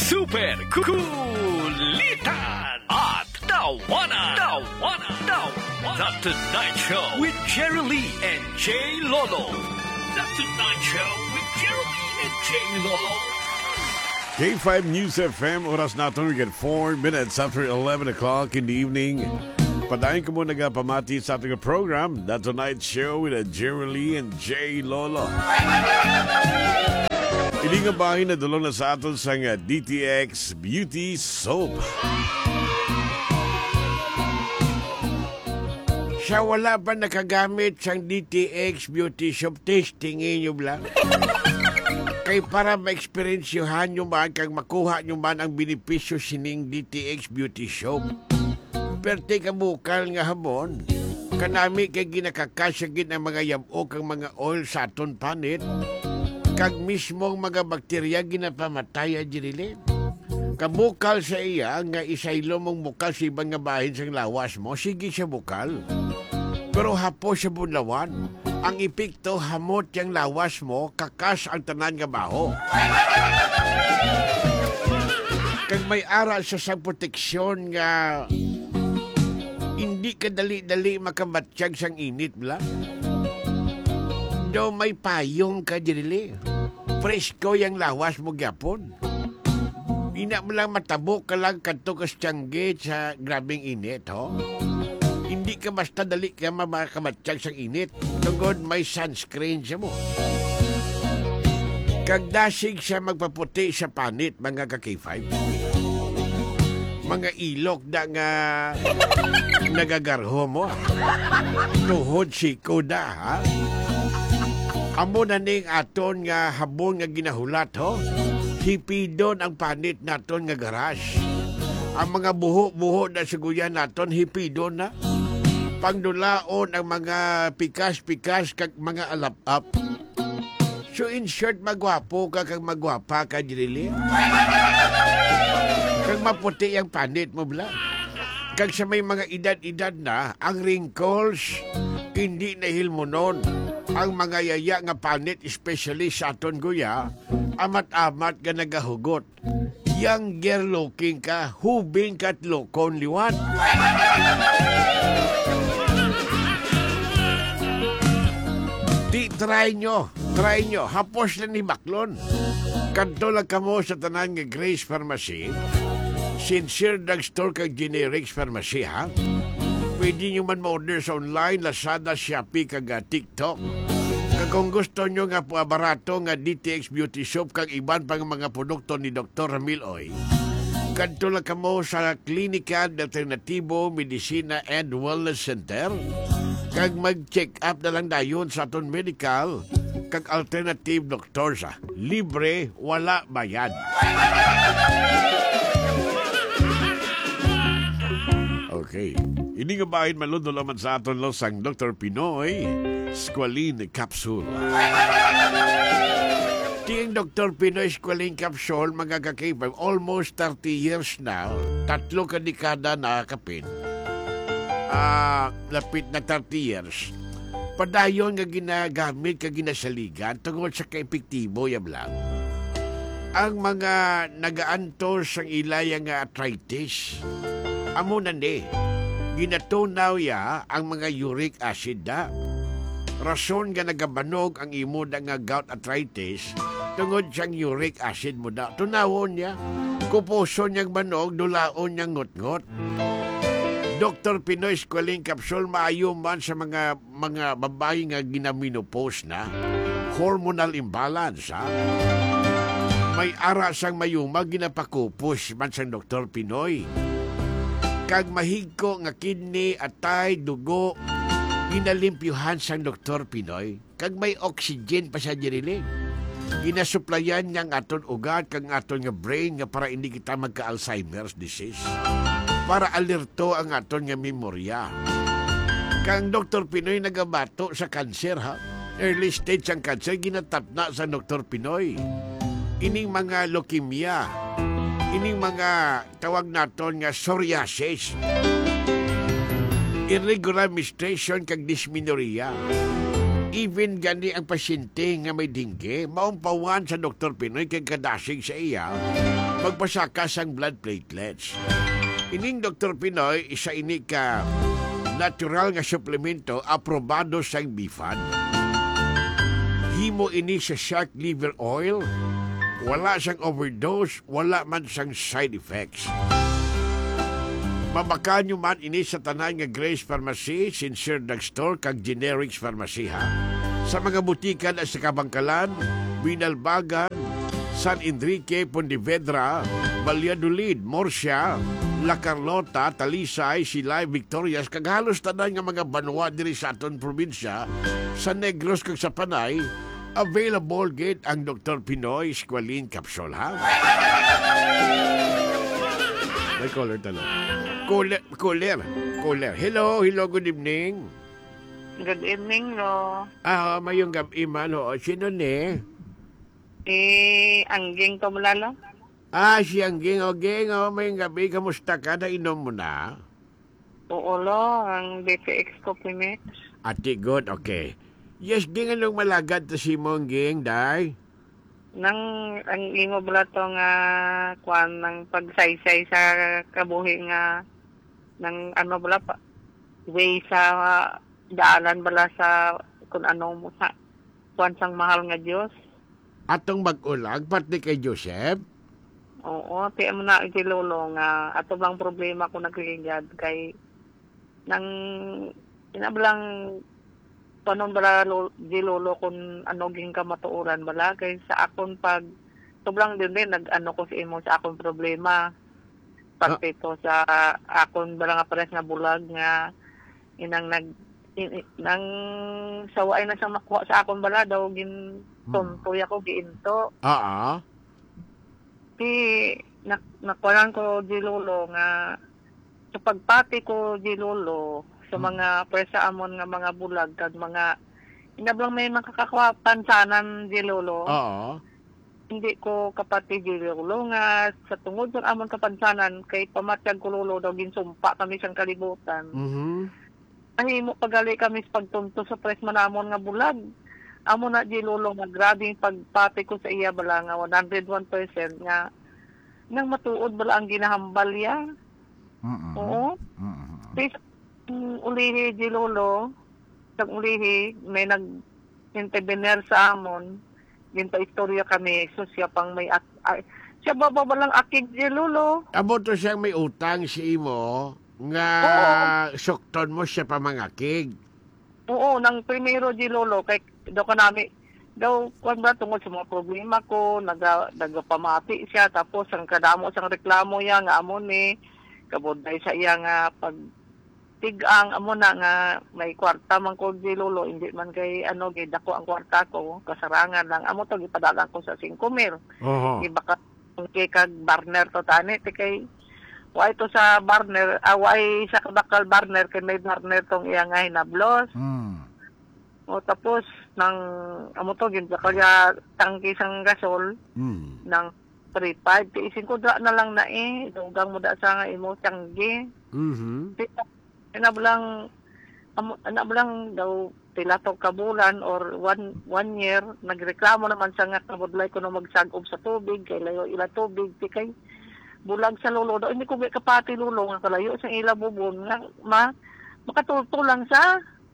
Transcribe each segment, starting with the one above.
super kulitan at tawanan. The Tonight Show with Jerry Lee and Jay Lolo. The Tonight Show with Jerry Lee and Jay Lolo. K5 News FM, oras natin, we get 4 minutes after 11 o'clock in the evening. Padayin ko muna pamati sa ating program, The Tonight Show with Jerry Lee and Jay Lolo. Iling bahin na dulong na sa atin sa DTX Beauty Soap. Siya wala pa nakagamit sa DTX Beauty Soap, testingin nyo lang. Kay para ma-experiensyohan nyo man, kag makuha nyo man ang benepisyo sining DTX Beauty Soap. Perte ka bukal nga hamon, kanami kay ginakakasyagin ang mga yamo kang mga oil sa aton panit, kag mismong mga bakterya ginapamataya dirili. Kabukal sa iya nga isaylo mong bukal sa ibang nga bahin sang lawas mo, sige siya bukal. Pero hapo siya bunlawan. Ang epekto hamot yang lawas mo, kakas ang tanan nga baho. Kag may aral sa proteksyon nga hindi ka dali-dali makamatsyag sang init bla. Do may payong ka dirili. Presko yang lawas mo gyapon. Ina mo lang matabok ka lang kadto kas tiyangge sa grabing init, ho? Hindi ka basta dali ka makakamatsyag sang init. Tungod may sunscreen siya mo. Kagdasig siya magpaputi sa panit, mga ka-K5. Mga ilok da nga nagagarho mo. Tuhod siko da, ha? Amo na ning aton nga habon nga ginahulat, ho? Hipidon ang panit naton nga garage. Ang mga buho-buho na siguyan naton, hipidon na. Pangdulaon ang mga pikas-pikas kag mga alap-up. So in short, magwapo ka kag magwapa ka, dirili. Kag maputi ang panit mo bla. Kag sa may mga edad-edad na, ang wrinkles, hindi na hilmonon. Ang mga yaya nga panit, especially sa aton guya, amat-amat ka nagahugot. Young girl looking ka, hubing ka't lokon liwan. Try nyo. Hapos na ni Baklon. Kanto lang ka mo sa tanan nga Grace Pharmacy. Sincere drugstore kag generics pharmacy, ha? Pwede nyo man ma-order sa online, Lazada, Shopee, kag TikTok. Kag kung gusto nyo nga po barato nga DTX Beauty Soap kag iban pang mga produkto ni Dr. Ramil Oy. Kanto lang ka mo sa Klinika Alternatibo Medicina and Wellness Center. Kag mag-check up na lang dayon sa aton medical kag alternative doctor sa libre, wala bayad. Okay. Hindi nga bahin malundo naman sa aton losang Dr. Pinoy Squalene Capsule. Tiyang Dr. Pinoy Squalene Capsule, mga kakipag, almost 30 years na, 3 dekada na kapin. Lapit na 30 years. Padayon nga ginagamit ka ginasaligan tungkol sa kaepektibo yam lang. Ang mga nagaantos sang ilaya nga arthritis, amo na ni, ginatunaw ya ang mga uric acid da. Rason nga nagabanog ang imo da nga gout arthritis tungod siyang uric acid mo da. Tunawon niya, kupuson niyang banog, dulaon niyang ngot-ngot. Dr. Pinoy Squalene Capsule maayo man sa mga babae nga ginaminopause na. Hormonal imbalance, ha? May ara sang mayuma ginapakupos man sang Dr. Pinoy. Kag mahigko nga kidney, atay, dugo, ginalimpyuhan sang Dr. Pinoy. Kag may oxygen pa sa diriling. Ginasuplayan niyang aton ugat kag aton nga brain nga para hindi kita magka-Alzheimer's disease. Para alerto ang aton nga memorya. Kang Dr. Pinoy nagabato sa kanser, ha? Early stage ang kanser, ginatapna sa Dr. Pinoy. Ining mga leukemia, ining mga tawag naton nga psoriasis, irregular menstruation kag dysmenorrhea. Even gani ang pasyente nga may dingge, maumpawan sa Dr. Pinoy kay kadasig sa iya, magpasakas ang blood platelets. Ining Dr. Pinoy, isa ini ka natural nga suplemento aprobado sa BIFAD. Himo ini sa shark liver oil, wala siyang overdose, wala man siyang side effects. Mabakan nyo man ini sa tanan nga Grace Pharmacy, Sincere Drugstore, kag Generics Pharmacy ha. Sa mga butikan sa Kabangkalan, Binalbagan, San Enrique, Pontevedra, Valladolid, Murcia, La Carlota, Talisay, Silay, Victorias, kag halos tanan nga mga banwa diri sa aton probinsya, sa Negros kag sa Panay, available gate ang Dr. Pinoy Squalene Capsule ha. May caller talong. Caller. Hello, good evening. Good evening, no. Mayong gabi man, ho. Sino ni? Angging to mulalo. Si Angging, Geng, mayong gabi. Kamusta ka? Nainom mo na? Oo, lo. Ang DPX Compliments. Ati, good, okay. Yes, Geng, anong malagad ta si mo, Geng, day? Ang ingo bala to nga kwan ng pagsaysay sa kabuhi nga ng ano bala pa way sa daanan bala sa kung ano mo sa kwan sang mahal nga Diyos. Atong mag-ulag, pati kay Joseph? Oo, tiyan mo na lolo nga ato bang problema ko nagligad kay nang inabalang panon bala di lolo kung ano ging ka matuuran bala kay sa akon pag sobrang din nag-ano ko sa imo sa akon problema pagpito sa akon bala nga pares nga bulag nga inang nang saway na siyang makuha sa akon bala daw gin tontoy ako giinto. Di nakuhaan ko di lolo nga sa pagpati ko di lolo sa mga presa amon nga mga bulag kag mga inablang may makakakuha pansanan di lolo. Hindi ko kapatid di lolo nga sa tungod sa amon kapansanan kay pamatyag ko lolo daw ginsumpa kami sang kalibutan. Ay mo pagali kami sa pagtunto sa pres manamon nga bulag. Amo na di lolo nga grabing pagpati ko sa iya bala nga 101% nga nang matuod bala ang ginahambal ya. Oo. Ulihi di lolo sa ulihi may nag-intervener sa amon ginta istorya kami so siya pang may siya babalang akig di lolo amo to siyang may utang si imo nga sukton mo siya pa mangakig. Oo nang primero di lolo kay daw kanami daw kung ba tungkol sa mga problema ko nagapamati siya tapos ang kadamo sang reklamo ya nga amon ni kabuday sa iya nga pag tigang amo na nga may kwarta man ko di lolo hindi man kay ano gid dako ang kwarta ko kasarangan lang amo to gipadalan ko sa 5,000. Ibaka kay kag barner to tani ti kay way to sa barner way sa kabakal barner kay may barner tong iya nga hinablos. O tapos nang amo to gid kaya tangki sang gasol nang 3.5 ti isin ko dra na lang na dugang mo da sa nga imo tanggi. Inablang daw tilatok kabulan or one year nagreklamo naman sa nga kabudlay ko na magsagop sa tubig kay layo ila tubig ti kay bulag sa lolo daw hindi ko kapati lolo nga kalayo sa ila bubon nga makatultulang sa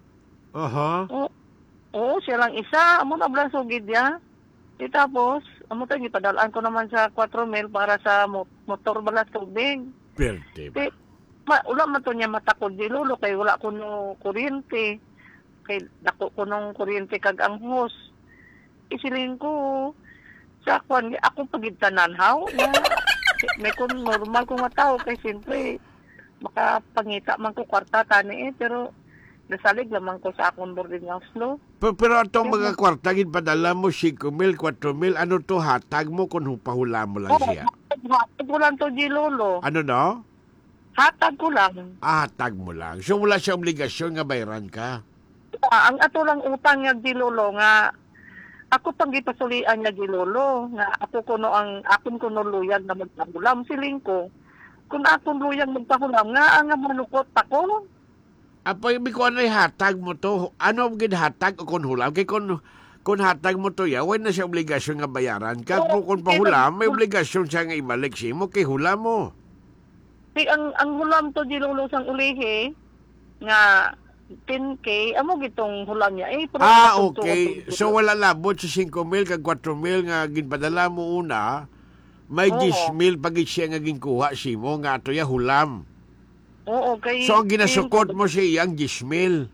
oo siya lang isa amo na blang sugid ya tapos amo tayo ipadalaan ko naman sa 4,000 para sa motor bala tubig perte wala man to niya matakod di lolo kay wala ko no kuryente kay dako ko nung kuryente kag ang hose isilin ko sa kwan ako pagitanan haw may kun normal ko nga tao kay siyempre makapangita man ko kwarta tani pero nasalig lamang ko sa akong boarding house no. Pero atong mga kwarta gid padala mo 5,000, 4,000 ano to hatag mo kung hupahula mo lang siya. Hatag ko lang to di lolo. Ano no? Hatag ko lang. Hatag mo lang. So wala siya obligasyon nga bayaran ka. Ang ato lang utang nga di lolo nga ako pang gipasulian nga di lolo nga ako kuno ang akon kuno luyag na magpahulam siling ko. Kung akon luyag magpahulam nga ang manukot ako. Apo yung ko anay hatag mo to. Ano ang ginhatag o kung hulam? Kaya kung hatag mo to ya, wala na siya obligasyon nga bayaran ka. Oo, Kung pahulam, may obligasyon siya nga ibalik siya mo kay hulam mo. Ang hulam to di Lolo sang ulihi nga 10K, amo gitong hulam niya. Okay. So wala labot sa 5,000 kag 4,000 nga ginpadala mo una, may Oo. 10,000 pagit siya nga ginkuha si mo nga ato ya hulam. Oo, kay... So ang ginasukot mo siya iyang 10,000.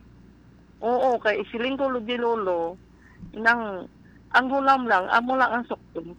Oo, kay isiling ko di Lolo, ang hulam lang, amo lang ang sukton.